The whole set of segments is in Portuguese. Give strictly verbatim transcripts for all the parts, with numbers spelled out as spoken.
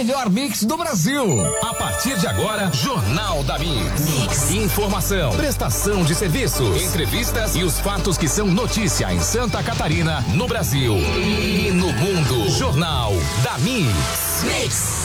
melhor mix do Brasil. A partir de agora, Jornal da Mix. Mix. Informação, prestação de serviços, entrevistas e os fatos que são notícia em Santa Catarina, no Brasil e no mundo. Jornal da Mix. Mix.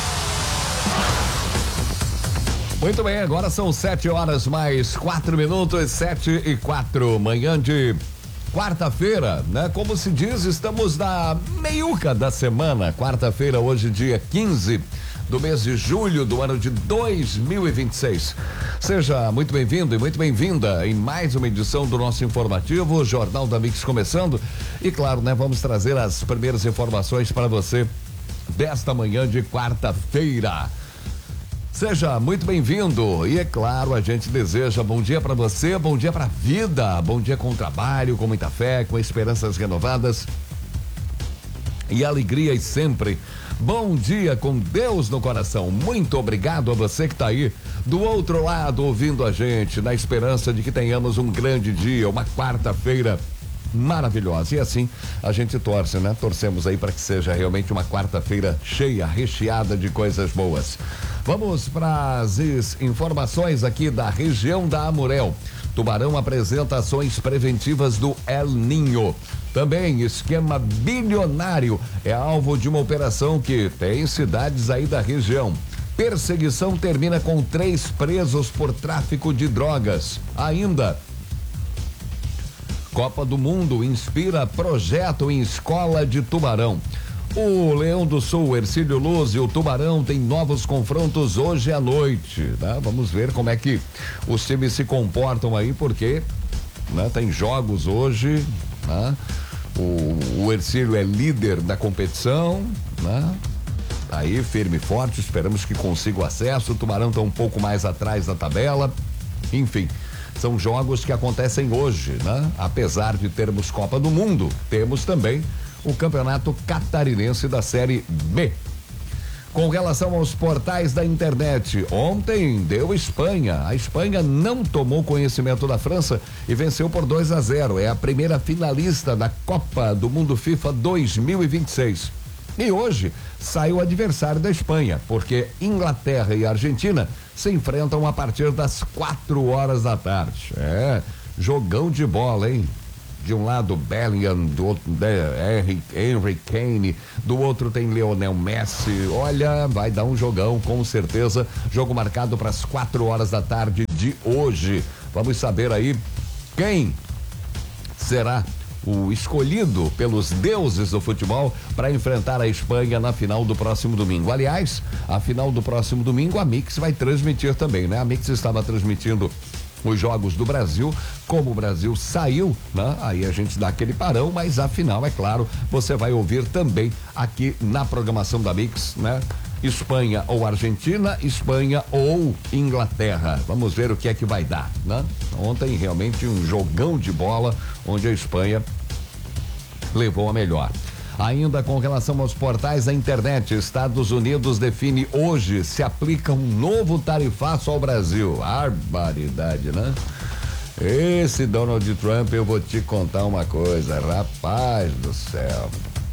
Muito bem, agora são sete horas mais quatro minutos, sete e quatro, manhã de quarta-feira, né? Como se diz, estamos na meiuca da semana. Quarta-feira, hoje, dia quinze do mês de julho do ano de dois mil e vinte e seis. Seja muito bem-vindo e muito bem-vinda em mais uma edição do nosso informativo, Jornal da Mix começando. E claro, né? Vamos trazer as primeiras informações para você desta manhã de quarta-feira. Seja muito bem-vindo e é claro, a gente deseja bom dia para você, bom dia para a vida, bom dia com trabalho, com muita fé, com esperanças renovadas e alegrias sempre. Bom dia com Deus no coração. Muito obrigado a você que está aí do outro lado ouvindo a gente, na esperança de que tenhamos um grande dia, uma quarta-feira maravilhosa. E assim a gente torce, né? Torcemos aí para que seja realmente uma quarta-feira cheia, recheada de coisas boas. Vamos para as informações aqui da região da Amurel. Tubarão apresenta ações preventivas do El Ninho. Também esquema bilionário é alvo de uma operação que tem cidades aí da região. Perseguição termina com três presos por tráfico de drogas. Ainda, Copa do Mundo inspira projeto em escola de Tubarão. O Leão do Sul, Hercílio Luz e o Tubarão têm novos confrontos hoje à noite, né? Vamos ver como é que os times se comportam aí, porque, né, tem jogos hoje, né? O, o Hercílio é líder da competição, né? Aí firme e forte, esperamos que consiga o acesso. O Tubarão está um pouco mais atrás da tabela, enfim. São jogos que acontecem hoje, né? Apesar de termos Copa do Mundo, temos também o Campeonato Catarinense da Série B. Com relação aos portais da internet, ontem deu Espanha. A Espanha não tomou conhecimento da França e venceu por dois a zero. É a primeira finalista da Copa do Mundo FIFA dois mil e vinte e seis. E hoje sai o adversário da Espanha, porque Inglaterra e Argentina se enfrentam a partir das quatro horas da tarde. É, jogão de bola, hein? De um lado Bellingham, do outro Henry, Henry Kane, do outro tem Lionel Messi. Olha, vai dar um jogão com certeza. Jogo marcado para as quatro horas da tarde de hoje. Vamos saber aí quem será o escolhido pelos deuses do futebol para enfrentar a Espanha na final do próximo domingo. Aliás, a final do próximo domingo a Mix vai transmitir também, né? A Mix estava transmitindo os jogos do Brasil, como o Brasil saiu, né? Aí a gente dá aquele parão, mas afinal, é claro, você vai ouvir também aqui na programação da Mix, né? Espanha ou Argentina, Espanha ou Inglaterra. Vamos ver o que é que vai dar, né? Ontem realmente um jogão de bola, onde a Espanha levou a melhor. Ainda com relação aos portais da internet, Estados Unidos define hoje se aplica um novo tarifaço ao Brasil. Barbaridade, né? Esse Donald Trump, eu vou te contar uma coisa, rapaz do céu.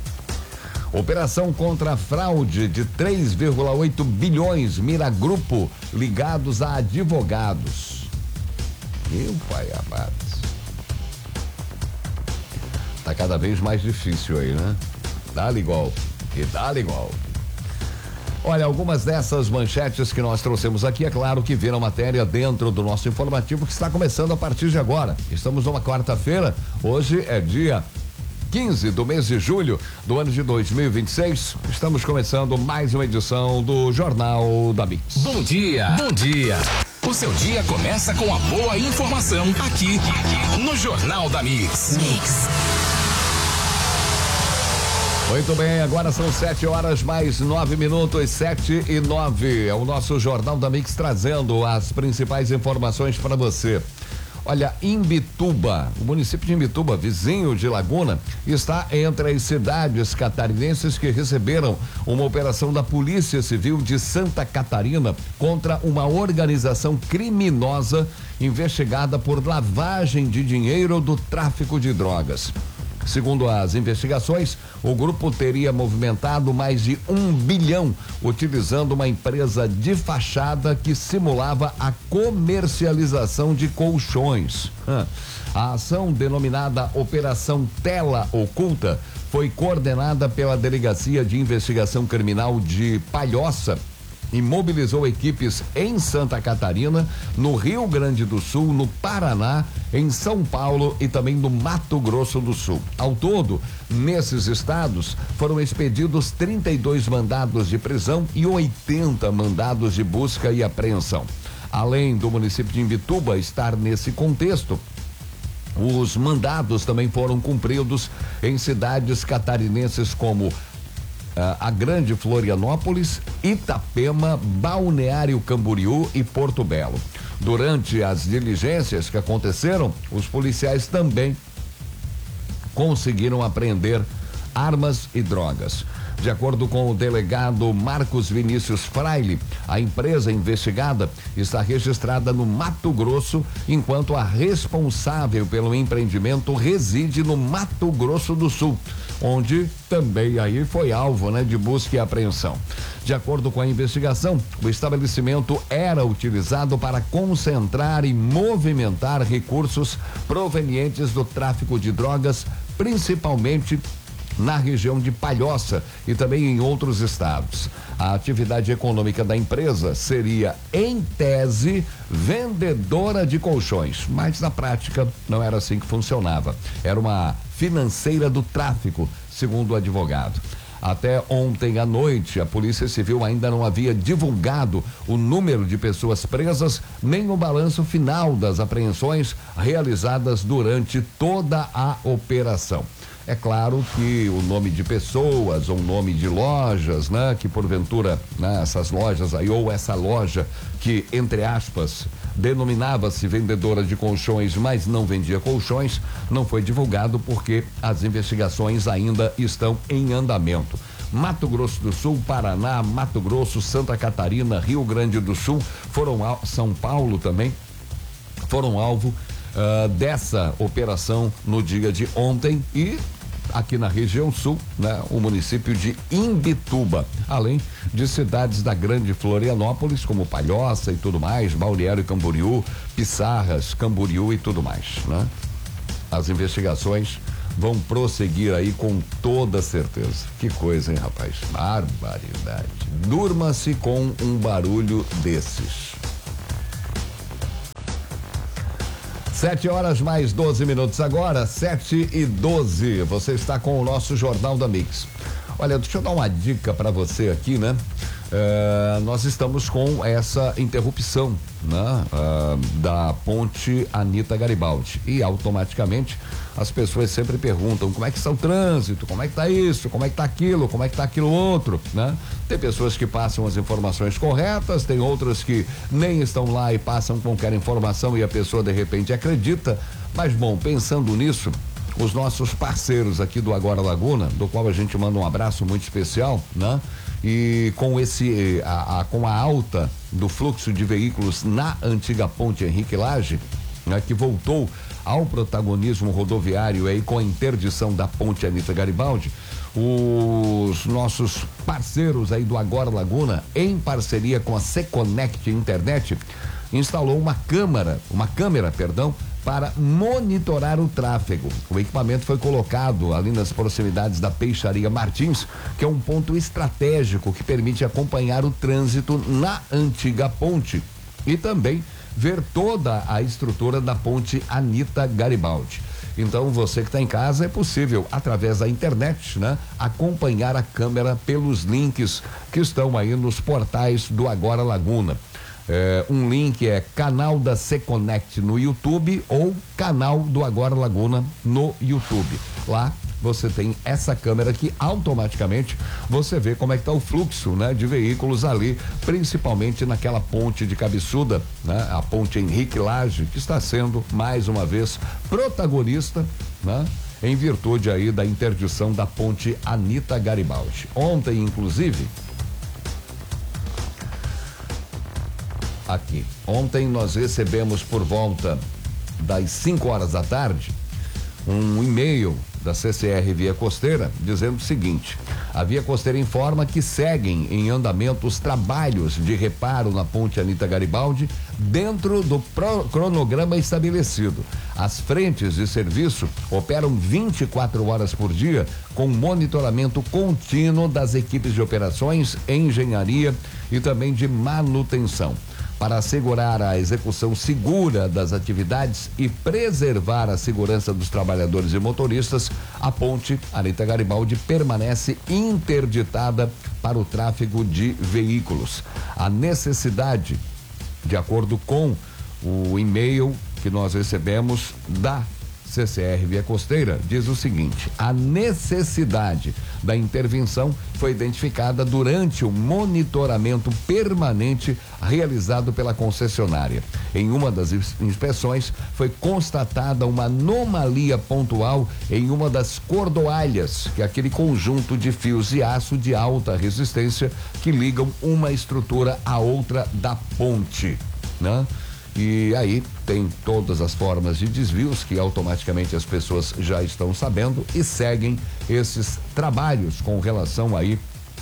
Operação contra a fraude de três vírgula oito bilhões mira grupo ligados a advogados. Meu pai amado. Tá cada vez mais difícil aí, né? Dá-lhe golpe, e dá-lhe golpe. Olha, algumas dessas manchetes que nós trouxemos aqui, é claro que viram matéria dentro do nosso informativo que está começando a partir de agora. Estamos numa quarta-feira, hoje é dia quinze do mês de julho do ano de dois mil e vinte e seis. Estamos começando mais uma edição do Jornal da Mix. Bom dia, bom dia. O seu dia começa com a boa informação aqui, aqui no Jornal da Mix. Mix. Muito bem, agora são sete horas mais nove minutos, sete e nove. É o nosso Jornal da Mix trazendo as principais informações para você. Olha, Imbituba, o município de Imbituba, vizinho de Laguna, está entre as cidades catarinenses que receberam uma operação da Polícia Civil de Santa Catarina contra uma organização criminosa investigada por lavagem de dinheiro do tráfico de drogas. Segundo as investigações, o grupo teria movimentado mais de um bilhão utilizando uma empresa de fachada que simulava a comercialização de colchões. A ação, denominada Operação Tela Oculta, foi coordenada pela Delegacia de Investigação Criminal de Palhoça e mobilizou equipes em Santa Catarina, no Rio Grande do Sul, no Paraná, em São Paulo e também no Mato Grosso do Sul. Ao todo, nesses estados, foram expedidos trinta e dois mandados de prisão e oitenta mandados de busca e apreensão. Além do município de Imbituba estar nesse contexto, os mandados também foram cumpridos em cidades catarinenses como a Grande Florianópolis, Itapema, Balneário Camboriú e Porto Belo. Durante as diligências que aconteceram, os policiais também conseguiram apreender armas e drogas. De acordo com o delegado Marcos Vinícius Fraile, a empresa investigada está registrada no Mato Grosso, enquanto a responsável pelo empreendimento reside no Mato Grosso do Sul, onde também aí foi alvo, né, de busca e apreensão. De acordo com a investigação, o estabelecimento era utilizado para concentrar e movimentar recursos provenientes do tráfico de drogas, principalmente na região de Palhoça e também em outros estados. A atividade econômica da empresa seria, em tese, vendedora de colchões, mas na prática não era assim que funcionava. Era uma financeira do tráfico, segundo o advogado. Até ontem à noite, a Polícia Civil ainda não havia divulgado o número de pessoas presas, nem o balanço final das apreensões realizadas durante toda a operação. É claro que o nome de pessoas ou nome de lojas, né? Que porventura, né, essas lojas aí, ou essa loja que, entre aspas, denominava-se vendedora de colchões, mas não vendia colchões, não foi divulgado porque as investigações ainda estão em andamento. Mato Grosso do Sul, Paraná, Mato Grosso, Santa Catarina, Rio Grande do Sul, foram al- São Paulo também, foram alvo Uh, dessa operação no dia de ontem e aqui na região sul, né, o município de Imbituba, além de cidades da Grande Florianópolis, como Palhoça e tudo mais, Balneário Camboriú, Pissarras, Camboriú e tudo mais, né? As investigações vão prosseguir aí com toda certeza. Que coisa, hein, rapaz? Barbaridade. Durma-se com um barulho desses. Sete horas mais doze minutos agora, sete e doze. Você está com o nosso Jornal da Mix. Olha, deixa eu dar uma dica para você aqui, né? Uh, nós estamos com essa interrupção, né? Uh, da ponte Anita Garibaldi e automaticamente as pessoas sempre perguntam como é que está o trânsito, como é que está isso, como é que está aquilo, como é que está aquilo outro, né? Tem pessoas que passam as informações corretas, tem outras que nem estão lá e passam qualquer informação e a pessoa de repente acredita, mas bom, pensando nisso, os nossos parceiros aqui do Agora Laguna, do qual a gente manda um abraço muito especial, né? E com esse, a, a, com a alta do fluxo de veículos na antiga ponte Henrique Lage, né? Que voltou ao protagonismo rodoviário aí com a interdição da ponte Anita Garibaldi, os nossos parceiros aí do Agora Laguna, em parceria com a Seconect Internet, instalou uma câmera, uma câmera, perdão, para monitorar o tráfego. O equipamento foi colocado ali nas proximidades da Peixaria Martins, que é um ponto estratégico que permite acompanhar o trânsito na antiga ponte e também ver toda a estrutura da ponte Anita Garibaldi. Então, você que está em casa, é possível, através da internet, né, acompanhar a câmera pelos links que estão aí nos portais do Agora Laguna. É, um link é canal da Seconect no YouTube ou canal do Agora Laguna no YouTube. Lá você tem essa câmera que automaticamente você vê como é que tá o fluxo, né, de veículos ali, principalmente naquela ponte de cabeçuda, né, a ponte Henrique Lage, que está sendo mais uma vez protagonista, né, em virtude aí da interdição da ponte Anita Garibaldi. Ontem, inclusive, aqui. Ontem nós recebemos por volta das cinco horas da tarde um e-mail da C C R Via Costeira, dizendo o seguinte: a Via Costeira informa que seguem em andamento os trabalhos de reparo na ponte Anita Garibaldi dentro do pro, cronograma estabelecido. As frentes de serviço operam vinte e quatro horas por dia com monitoramento contínuo das equipes de operações, engenharia e também de manutenção. Para assegurar a execução segura das atividades e preservar a segurança dos trabalhadores e motoristas, a ponte Anita Garibaldi permanece interditada para o tráfego de veículos. A necessidade, de acordo com o e-mail que nós recebemos da C C R Via Costeira, diz o seguinte: a necessidade da intervenção foi identificada durante o monitoramento permanente realizado pela concessionária. Em uma das inspeções foi constatada uma anomalia pontual em uma das cordoalhas, que é aquele conjunto de fios de aço de alta resistência que ligam uma estrutura à outra da ponte, né? E aí tem todas as formas de desvios que automaticamente as pessoas já estão sabendo e seguem esses trabalhos com relação aí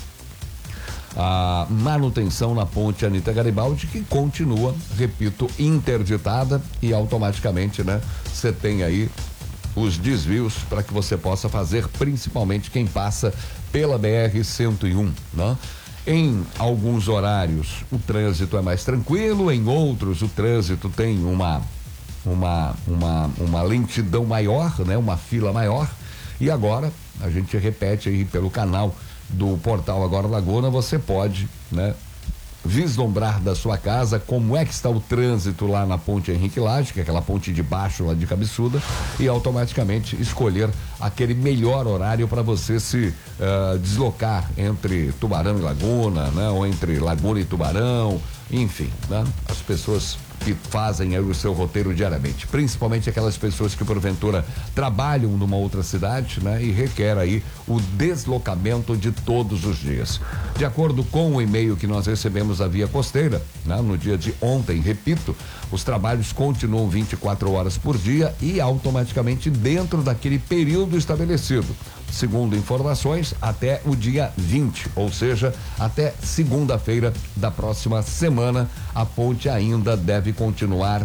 à manutenção na ponte Anita Garibaldi, que continua, repito, interditada, e automaticamente, né, você tem aí os desvios para que você possa fazer, principalmente quem passa pela B R cento e um, né? Em alguns horários o trânsito é mais tranquilo, em outros o trânsito tem uma uma uma uma lentidão maior, né? Uma fila maior. E agora a gente repete aí pelo canal do portal Agora Laguna, você pode, né, vislumbrar da sua casa como é que está o trânsito lá na ponte Henrique Lage, que é aquela ponte de baixo lá de Cabeçuda, e automaticamente escolher aquele melhor horário para você se uh, deslocar entre Tubarão e Laguna, né? Ou entre Laguna e Tubarão, enfim, né? As pessoas que fazem aí o seu roteiro diariamente, principalmente aquelas pessoas que porventura trabalham numa outra cidade, né? E requer aí o deslocamento de todos os dias. De acordo com o e-mail que nós recebemos da Via Costeira, né? No dia de ontem, repito, os trabalhos continuam vinte e quatro horas por dia e automaticamente dentro daquele período estabelecido. Segundo informações, até o dia vinte, ou seja, até segunda-feira da próxima semana, a ponte ainda deve continuar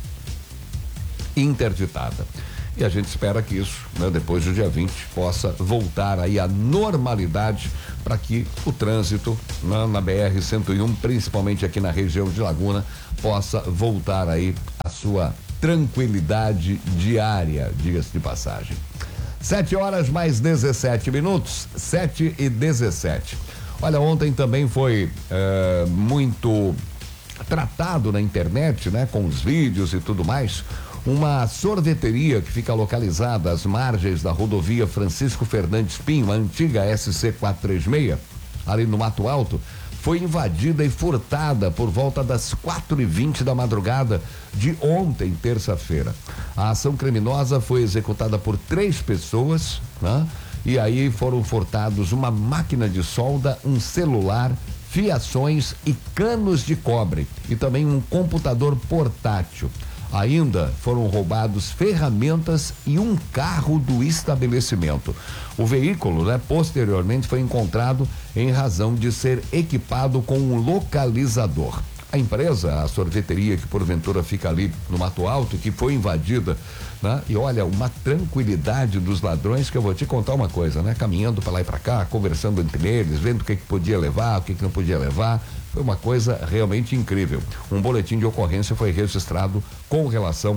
interditada. E a gente espera que isso, né, depois do dia vinte, possa voltar aí à normalidade para que o trânsito, né, na B R cento e um, principalmente aqui na região de Laguna, possa voltar aí à sua tranquilidade diária, diga-se de passagem. Sete horas mais dezessete minutos, sete e dezessete. Olha, ontem também foi é, muito tratado na internet, né, com os vídeos e tudo mais, uma sorveteria que fica localizada às margens da rodovia Francisco Fernandes Pinho, a antiga S C quatrocentos e trinta e seis, ali no Mato Alto, foi invadida e furtada por volta das quatro e vinte da madrugada de ontem, terça-feira. A ação criminosa foi executada por três pessoas, né? E aí foram furtados uma máquina de solda, um celular, fiações e canos de cobre e também um computador portátil. Ainda foram roubados ferramentas e um carro do estabelecimento. O veículo, né, posteriormente foi encontrado em razão de ser equipado com um localizador. A empresa, a sorveteria que porventura fica ali no Mato Alto, que foi invadida, né? E olha, uma tranquilidade dos ladrões, que eu vou te contar uma coisa, né? Caminhando para lá e para cá, conversando entre eles, vendo o que que podia levar, o que que não podia levar. Foi uma coisa realmente incrível. Um boletim de ocorrência foi registrado com relação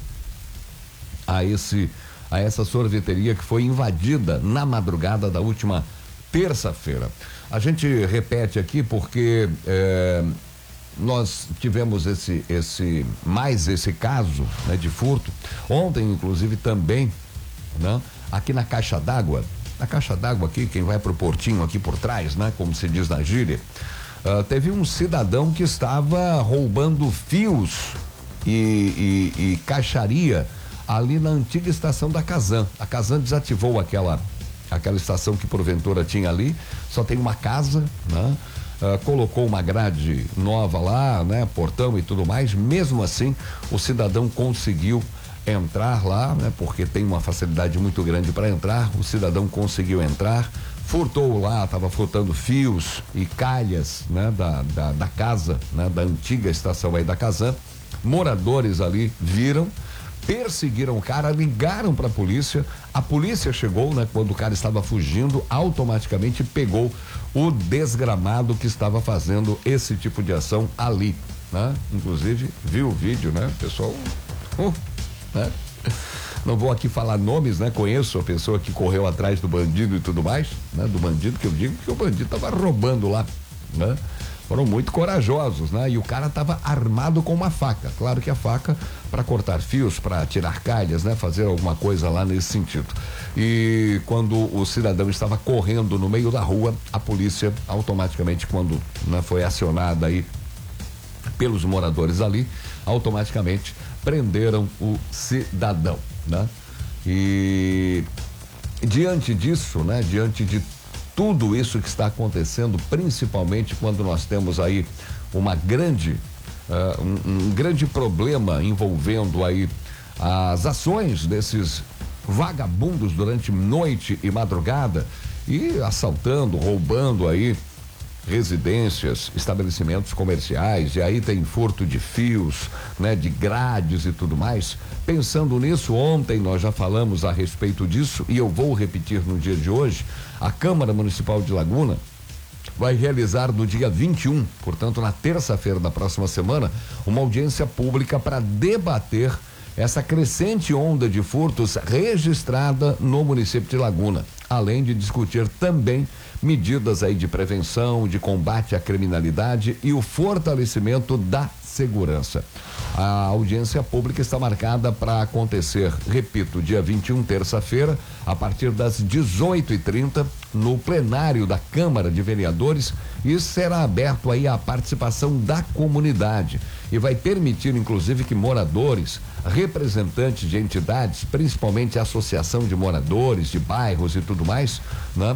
a esse a essa sorveteria que foi invadida na madrugada da última terça-feira. A gente repete aqui porque eh, nós tivemos esse esse mais esse caso, né, de furto ontem, inclusive também, né, aqui na caixa d'água, na caixa d'água aqui, quem vai pro portinho aqui por trás, né, como se diz na gíria. Uh, teve um cidadão que estava roubando fios e, e, e caixaria ali na antiga estação da Casan. A Casan desativou aquela aquela estação que porventura tinha ali, só tem uma casa, né? Uh, colocou uma grade nova lá, né? Portão e tudo mais. Mesmo assim, o cidadão conseguiu entrar lá, né? Porque tem uma facilidade muito grande para entrar. O cidadão conseguiu entrar, furtou lá, estava furtando fios e calhas, né? Da, da, da casa, né? Da antiga estação aí da Casan. Moradores ali viram, perseguiram o cara, ligaram para a polícia. A polícia chegou, né? Quando o cara estava fugindo, automaticamente pegou o desgramado que estava fazendo esse tipo de ação ali, né? Inclusive, viu o vídeo, né? Pessoal, uh, né? Não vou aqui falar nomes, né? Conheço a pessoa que correu atrás do bandido e tudo mais, né? Do bandido que eu digo que o bandido estava roubando lá, né? Foram muito corajosos, né? E o cara estava armado com uma faca. Claro que a faca para cortar fios, para tirar calhas, né? Fazer alguma coisa lá nesse sentido. E quando o cidadão estava correndo no meio da rua, a polícia automaticamente, quando, né, foi acionada aí pelos moradores ali, automaticamente prenderam o cidadão, né? E diante disso, né? Diante de tudo isso que está acontecendo, principalmente quando nós temos aí uma grande, uh, um, um grande problema envolvendo aí as ações desses vagabundos durante noite e madrugada e assaltando, roubando aí residências, estabelecimentos comerciais, e aí tem furto de fios, né, de grades e tudo mais. Pensando nisso, ontem nós já falamos a respeito disso e eu vou repetir no dia de hoje. A Câmara Municipal de Laguna vai realizar no dia vinte e um, portanto na terça-feira da próxima semana, uma audiência pública para debater essa crescente onda de furtos registrada no município de Laguna, além de discutir também medidas aí de prevenção, de combate à criminalidade e o fortalecimento da segurança. A audiência pública está marcada para acontecer, repito, dia vinte e um, terça-feira, a partir das dezoito e trinta, no plenário da Câmara de Vereadores, e será aberto aí a participação da comunidade e vai permitir, inclusive, que moradores, representantes de entidades, principalmente a associação de moradores de bairros e tudo mais, né,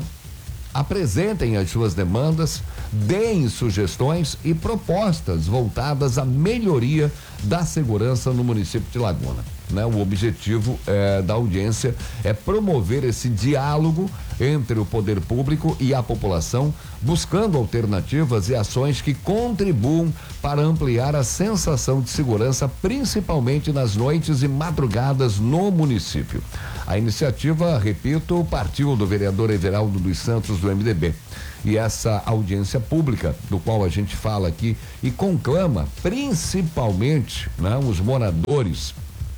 apresentem as suas demandas, deem sugestões e propostas voltadas à melhoria da segurança no município de Laguna, né? O objetivo eh, da audiência é promover esse diálogo entre o poder público e a população, buscando alternativas e ações que contribuam para ampliar a sensação de segurança, principalmente nas noites e madrugadas no município. A iniciativa, repito, partiu do vereador Everaldo dos Santos, do M D B. E essa audiência pública, do qual a gente fala aqui e conclama principalmente, né, os moradores,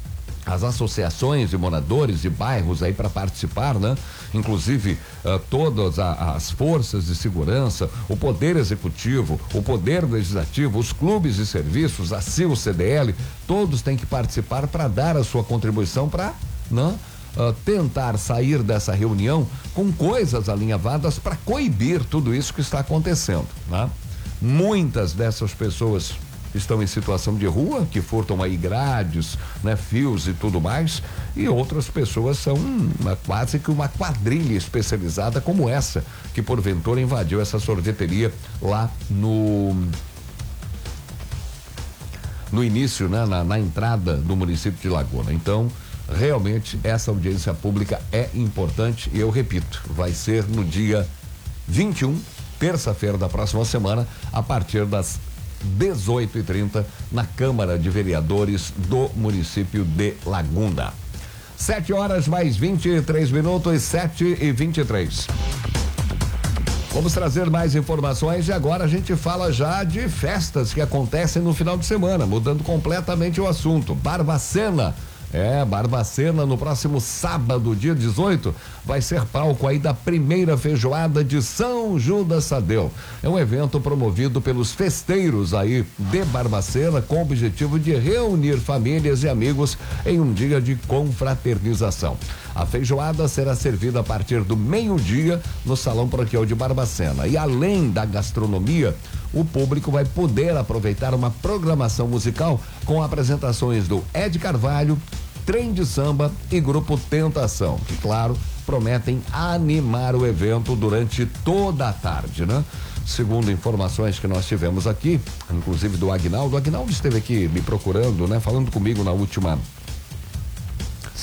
as associações de moradores de bairros aí para participar, né? Inclusive uh, todas a, as forças de segurança, o poder executivo, o poder legislativo, os clubes de serviços, a C I L, C D L, todos têm que participar para dar a sua contribuição para, né? Uh, tentar sair dessa reunião com coisas alinhavadas para coibir tudo isso que está acontecendo, né? Muitas dessas pessoas estão em situação de rua, que furtam aí grades, né, fios e tudo mais, e outras pessoas são uma, quase que uma quadrilha especializada como essa, que porventura invadiu essa sorveteria lá no no início, né, na, na entrada do município de Laguna. Então, realmente essa audiência pública é importante e eu repito, vai ser no dia vinte e um, terça-feira da próxima semana, a partir das dezoito e trinta, na Câmara de Vereadores do município de Laguna. Sete horas mais vinte e três minutos, sete e vinte e três. Vamos trazer mais informações e agora a gente fala já de festas que acontecem no final de semana, mudando completamente o assunto. Barbacena. É, Barbacena no próximo sábado, dia dezoito, vai ser palco aí da primeira feijoada de São Judas Tadeu. É um evento promovido pelos festeiros aí de Barbacena com o objetivo de reunir famílias e amigos em um dia de confraternização. A feijoada será servida a partir do meio-dia no Salão Paroquial de Barbacena. E além da gastronomia, o público vai poder aproveitar uma programação musical com apresentações do Ed Carvalho, Trem de Samba e Grupo Tentação, que, claro, prometem animar o evento durante toda a tarde, né? Segundo informações que nós tivemos aqui, inclusive do Aguinaldo, o Aguinaldo esteve aqui me procurando, né? Falando comigo na última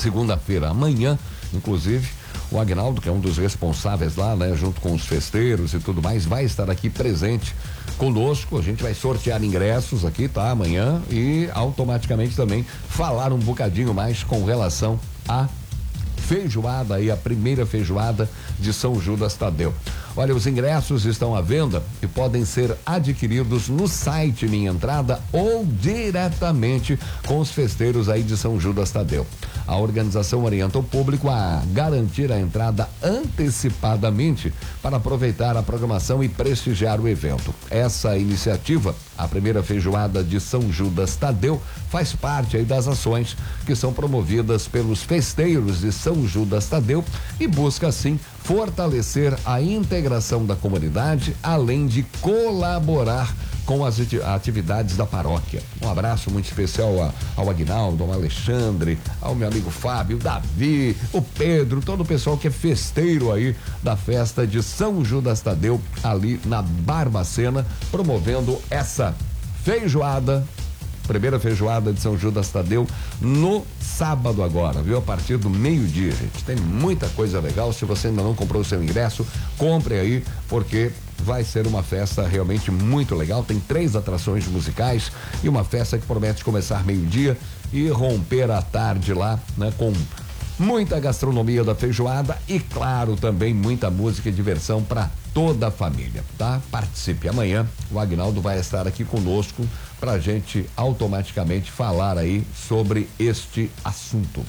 segunda-feira. Amanhã, inclusive, o Agnaldo, que é um dos responsáveis lá, né, junto com os festeiros e tudo mais, vai estar aqui presente conosco. A gente vai sortear ingressos aqui, tá? Amanhã, e automaticamente também falar um bocadinho mais com relação a feijoada aí, a primeira feijoada de São Judas Tadeu. Olha, os ingressos estão à venda e podem ser adquiridos no site Minha Entrada ou diretamente com os festeiros aí de São Judas Tadeu. A organização orienta o público a garantir a entrada antecipadamente para aproveitar a programação e prestigiar o evento. Essa iniciativa, a primeira feijoada de São Judas Tadeu, faz parte aí das ações que são promovidas pelos festeiros de São Judas Tadeu e busca assim fortalecer a integração da comunidade, além de colaborar com as atividades da paróquia. Um abraço muito especial a, ao Agnaldo, ao Alexandre, ao meu amigo Fábio, Davi, o Pedro, todo o pessoal que é festeiro aí da festa de São Judas Tadeu, ali na Barbacena, promovendo essa feijoada, primeira feijoada de São Judas Tadeu, no sábado agora, viu? A partir do meio-dia, gente. Tem muita coisa legal. Se você ainda não comprou o seu ingresso, compre aí, porque vai ser uma festa realmente muito legal. Tem três atrações musicais e uma festa que promete começar meio-dia e romper a tarde lá, né? Com muita gastronomia da feijoada e, claro, também muita música e diversão para toda a família, tá? Participe. Amanhã o Agnaldo vai estar aqui conosco pra gente automaticamente falar aí sobre este assunto.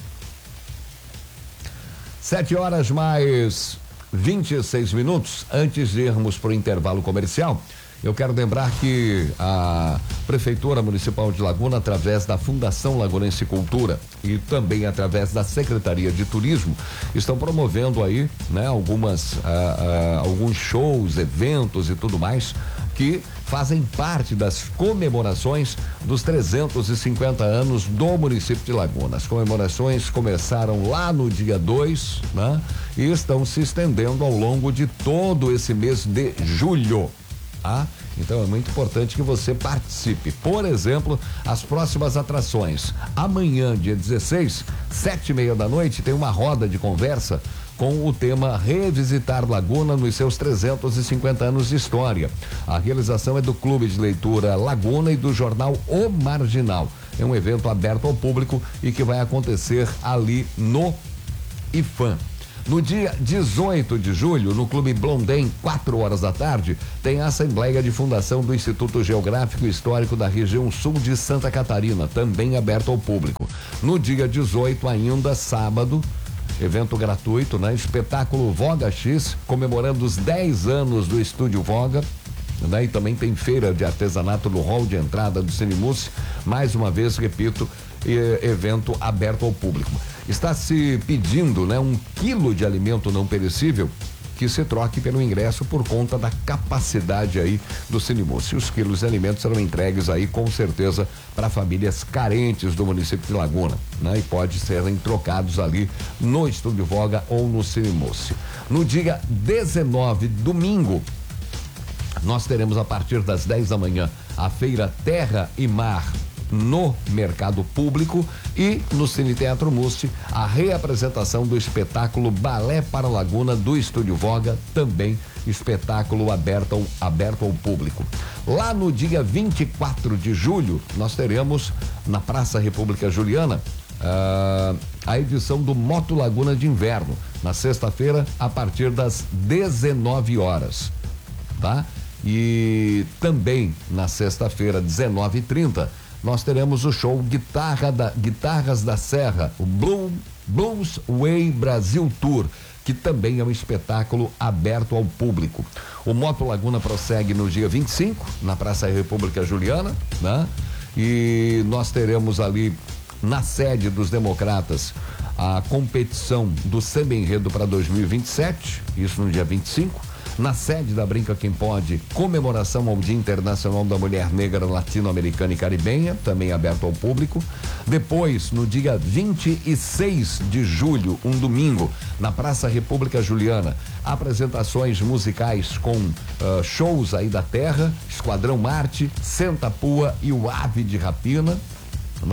Sete horas mais vinte e seis minutos. Antes de irmos pro intervalo comercial, eu quero lembrar que a Prefeitura Municipal de Laguna, através da Fundação Lagunense Cultura e também através da Secretaria de Turismo, estão promovendo aí, né, algumas, ah, ah, alguns shows, eventos e tudo mais que fazem parte das comemorações dos trezentos e cinquenta anos do município de Laguna. As comemorações começaram lá no dia dois, né? E estão se estendendo ao longo de todo esse mês de julho. Ah, então é muito importante que você participe. Por exemplo, as próximas atrações. Amanhã, dia dezesseis, sete e meia da noite, tem uma roda de conversa com o tema Revisitar Laguna nos seus trezentos e cinquenta anos de história. A realização é do Clube de Leitura Laguna e do jornal O Marginal. É um evento aberto ao público e que vai acontecer ali no I F A M. No dia dezoito de julho, no Clube Blondem, quatro horas da tarde, tem a Assembleia de Fundação do Instituto Geográfico e Histórico da região sul de Santa Catarina, também aberto ao público. No dia dezoito, ainda, sábado, evento gratuito, né? Espetáculo Voga X, comemorando os dez anos do Estúdio Voga, né? E também tem feira de artesanato no hall de entrada do Cinemus. Mais uma vez, repito, evento aberto ao público. Está se pedindo, né, um quilo de alimento não perecível que se troque pelo ingresso por conta da capacidade aí do Cinemus. E os quilos de alimentos serão entregues aí com certeza para famílias carentes do município de Laguna, né? E pode serem trocados ali no Estúdio Voga ou no Cinemus. No dia dezenove, domingo, nós teremos a partir das dez da manhã a feira Terra e Mar no Mercado Público e no Cine Teatro Musti a reapresentação do espetáculo Balé para Laguna do Estúdio Voga, também espetáculo aberto ao, aberto ao público. Lá no dia vinte e quatro de julho, nós teremos na Praça República Juliana uh, a edição do Moto Laguna de Inverno, na sexta-feira, a partir das dezenove horas, tá? E também na sexta-feira, dezenove e trinta, nós teremos o show Guitarra da, Guitarras da Serra, o Blue, Blues Way Brasil Tour, que também é um espetáculo aberto ao público. O Moto Laguna prossegue no dia vinte e cinco, na Praça República Juliana, né? E nós teremos ali na sede dos Democratas a competição do Samba Enredo para dois mil e vinte e sete, isso no dia vinte e cinco. Na sede da Brinca Quem Pode, comemoração ao Dia Internacional da Mulher Negra Latino-Americana e Caribenha, também aberto ao público. Depois, no dia vinte e seis de julho, um domingo, na Praça República Juliana, apresentações musicais com uh, shows aí da terra, Esquadrão Marte, Senta Pua e o Ave de Rapina, né?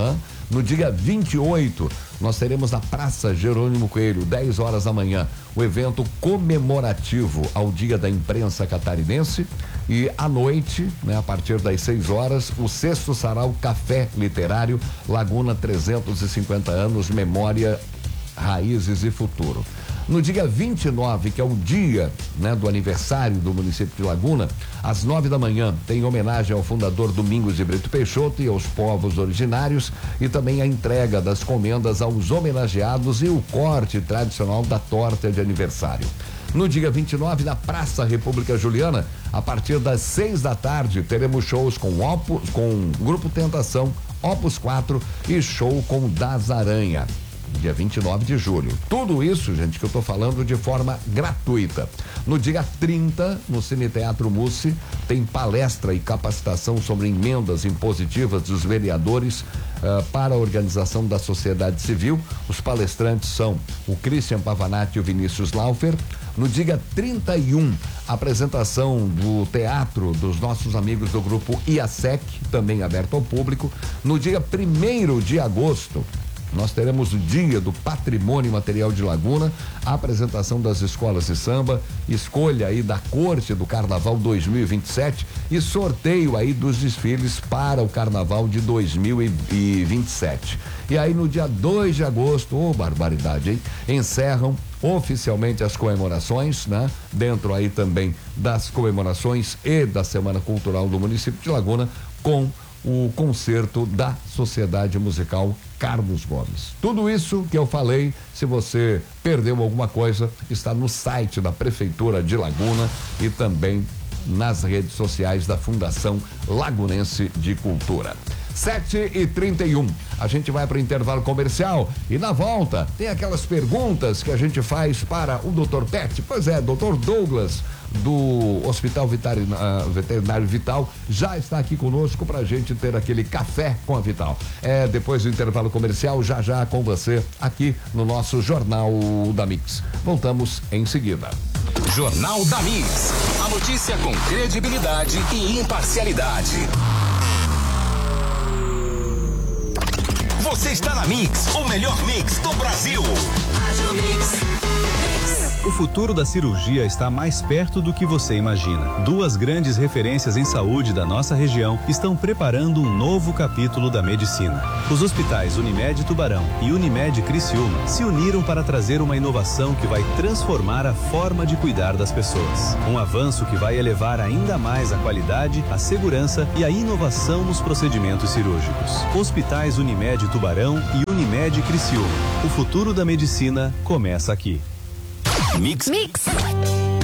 No dia vinte e oito, nós teremos na Praça Jerônimo Coelho, dez horas da manhã, o evento comemorativo ao Dia da Imprensa Catarinense. E à noite, né, a partir das seis horas, o sexto sarau Café Literário, Laguna trezentos e cinquenta anos, Memória, Raízes e Futuro. No dia vinte e nove, que é o dia, né, do aniversário do município de Laguna, às nove da manhã, tem homenagem ao fundador Domingos de Brito Peixoto e aos povos originários, e também a entrega das comendas aos homenageados e o corte tradicional da torta de aniversário. No dia vinte e nove, na Praça República Juliana, a partir das seis da tarde, teremos shows com Opus, com Grupo Tentação, Opus quatro e show com Das Aranha. Dia vinte e nove de julho. Tudo isso, gente, que eu tô falando de forma gratuita. No dia trinta, no Cine Teatro Mussi, tem palestra e capacitação sobre emendas impositivas dos vereadores uh, para a organização da sociedade civil. Os palestrantes são o Christian Pavanati e o Vinícius Laufer. No dia trinta e um, apresentação do teatro dos nossos amigos do grupo IASEC, também aberto ao público. No dia primeiro de agosto, nós teremos o Dia do Patrimônio Material de Laguna, a apresentação das escolas de samba, escolha aí da corte do Carnaval dois mil e vinte e sete e sorteio aí dos desfiles para o Carnaval de dois mil e vinte e sete. E aí no dia dois de agosto, ô oh, barbaridade, hein? Encerram oficialmente as comemorações, né? Dentro aí também das comemorações e da Semana Cultural do município de Laguna, com o concerto da Sociedade Musical Carlos Gomes. Tudo isso que eu falei, se você perdeu alguma coisa, está no site da Prefeitura de Laguna e também nas redes sociais da Fundação Lagunense de Cultura. sete e trinta e um. A gente vai para o intervalo comercial e na volta tem aquelas perguntas que a gente faz para o doutor Pet. Pois é, doutor Douglas, do Hospital Veterinário, Veterinário Vital, já está aqui conosco para a gente ter aquele café com a Vital. É, depois do intervalo comercial, já já com você aqui no nosso Jornal da Mix. Voltamos em seguida. Jornal da Mix. A notícia com credibilidade e imparcialidade. Você está na Mix, o melhor mix do Brasil. O futuro da cirurgia está mais perto do que você imagina. Duas grandes referências em saúde da nossa região estão preparando um novo capítulo da medicina. Os hospitais Unimed Tubarão e Unimed Criciúma se uniram para trazer uma inovação que vai transformar a forma de cuidar das pessoas. Um avanço que vai elevar ainda mais a qualidade, a segurança e a inovação nos procedimentos cirúrgicos. Hospitais Unimed Tubarão e Unimed Criciúma. O futuro da medicina começa aqui. Mix. Mix.